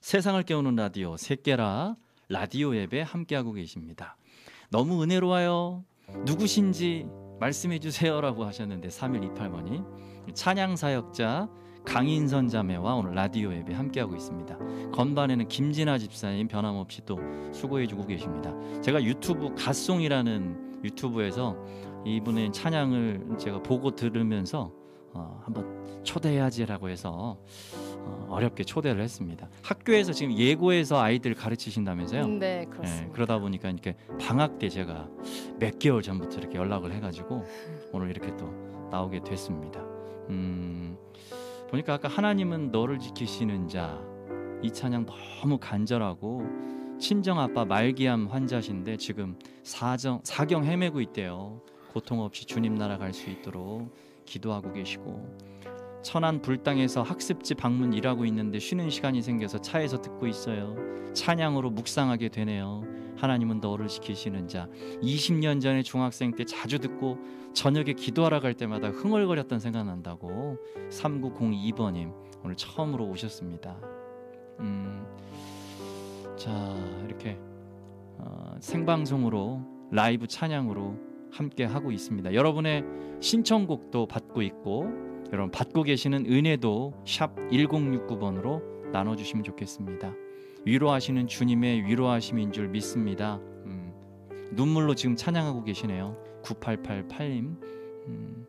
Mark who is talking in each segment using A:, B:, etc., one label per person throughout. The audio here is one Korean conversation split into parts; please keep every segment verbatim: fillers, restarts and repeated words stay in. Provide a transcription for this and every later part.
A: 세상을 깨우는 라디오 새깨라 라디오 앱에 함께하고 계십니다. 너무 은혜로워요. 누구신지 말씀해 주세요라고 하셨는데 삼일이팔 번이 찬양 사역자 강인선 자매와 오늘 라디오 앱에 함께하고 있습니다. 건반에는 김진아 집사님 변함없이 또 수고해주고 계십니다. 제가 유튜브 갓송이라는 유튜브에서 이분의 찬양을 제가 보고 들으면서 어, 한번 초대해야지라고 해서 어, 어렵게 초대를 했습니다. 학교에서 지금 예고해서 아이들 가르치신다면서요?
B: 네, 그렇습니다.
A: 네, 그러다 보니까 이렇게 방학 때 제가 몇 개월 전부터 이렇게 연락을 해가지고 오늘 이렇게 또 나오게 됐습니다. 음, 보니까 아까 하나님은 너를 지키시는 자, 이 찬양 너무 간절하고 친정 아빠 말기암 환자신데 지금 사정, 사경 헤매고 있대요. 고통 없이 주님 나라 갈 수 있도록 기도하고 계시고, 천안 불당에서 학습지 방문 일하고 있는데 쉬는 시간이 생겨서 차에서 듣고 있어요. 찬양으로 묵상하게 되네요. 하나님은 너를 지키시는 자. 이십 년 전에 중학생 때 자주 듣고 저녁에 기도하러 갈 때마다 흥얼거렸던 생각난다고 삼구공이 번님 오늘 처음으로 오셨습니다. 음, 자 이렇게 어, 생방송으로 라이브 찬양으로 함께 하고 있습니다. 여러분의 신청곡도 받고 있고 여러분 받고 계시는 은혜도 샵 일공육구 번으로 나눠주시면 좋겠습니다. 위로하시는 주님의 위로하심인 줄 믿습니다. 음, 눈물로 지금 찬양하고 계시네요. 구팔팔팔 님 음,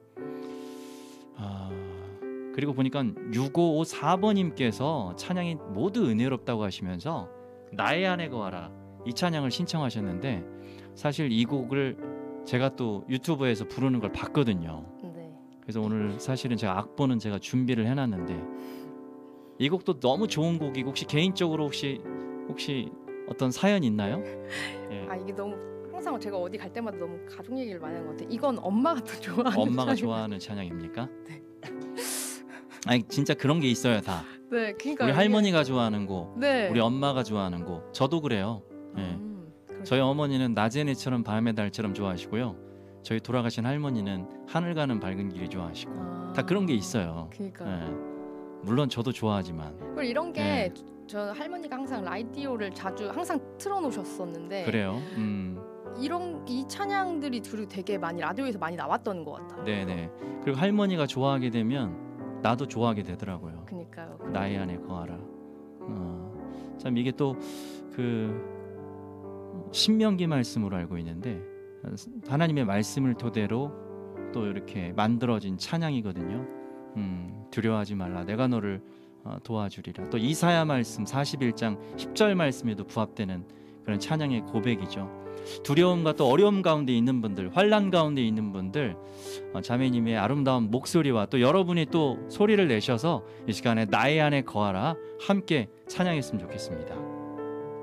A: 아, 그리고 보니까 육오오사 번님께서 찬양이 모두 은혜롭다고 하시면서 나의 안에 거하라 이 찬양을 신청하셨는데 사실 이 곡을 제가 또 유튜브에서 부르는 걸 봤거든요.
B: 네.
A: 그래서 오늘 사실은 제가 악보는 제가 준비를 해놨는데 이 곡도 너무 좋은 곡이고 혹시 개인적으로 혹시 혹시 어떤 사연 있나요? 예.
B: 아 이게 너무 항상 제가 어디 갈 때마다 너무 가족 얘기를 많이 하는 것 같아요. 이건 엄마가 더 좋아하는
A: 엄마가
B: 찬양.
A: 좋아하는 찬양입니까?
B: 네.
A: 아니 진짜 그런 게 있어요 다.
B: 네, 그러니까
A: 우리
B: 이게...
A: 할머니가 좋아하는 곡,
B: 네.
A: 우리 엄마가 좋아하는 곡, 저도 그래요. 예.
B: 음,
A: 저희 어머니는 낮의 해처럼 밤의 달처럼 좋아하시고요. 저희 돌아가신 할머니는 하늘 가는 밝은 길이 좋아하시고
B: 아,
A: 다 그런 게 있어요.
B: 그러니까.
A: 예. 물론 저도 좋아하지만.
B: 그리고 이런 게
A: 네.
B: 저 할머니가 항상 라디오를 자주 항상 틀어놓으셨었는데
A: 그래요. 음.
B: 이런 이 찬양들이 둘이 되게 많이 라디오에서 많이 나왔던 것 같아요.
A: 네네. 그리고 할머니가 좋아하게 되면 나도 좋아하게 되더라고요.
B: 그러니까요.
A: 나의 안에 거하라. 어. 참 이게 또 그 신명기 말씀으로 알고 있는데 하나님의 말씀을 토대로 또 이렇게 만들어진 찬양이거든요. 음, 두려워하지 말라 내가 너를 어, 도와주리라. 또 이사야 말씀 사십일 장 십 절 말씀에도 부합되는 그런 찬양의 고백이죠. 두려움과 또 어려움 가운데 있는 분들, 환난 가운데 있는 분들, 어, 자매님의 아름다운 목소리와 또 여러분이 또 소리를 내셔서 이 시간에 나의 안에 거하라 함께 찬양했으면 좋겠습니다.